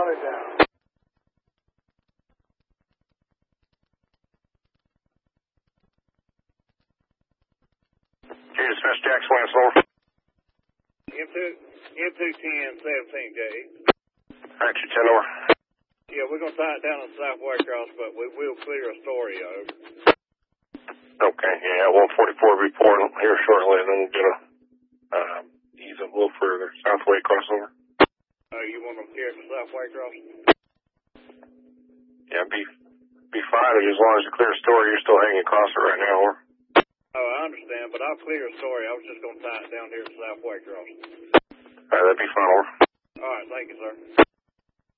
it down. Junior Smith, Jackson, Lance Lower. M210, 17J. Alright, you 10 over. Yeah, we're going to tie it down on South Waycross, but we will clear a story over. Okay, yeah, 144 report here shortly, and then we'll get a ease a little further. South Waycross over. You want them carried to South Waycross? Yeah, be fine as long as you clear a story. You're still hanging across it right now, or? Oh, I understand, but I'll clear a story. I was just going to tie it down here to South Waycross. Alright, that'd be fine, or? All right, thank you, sir.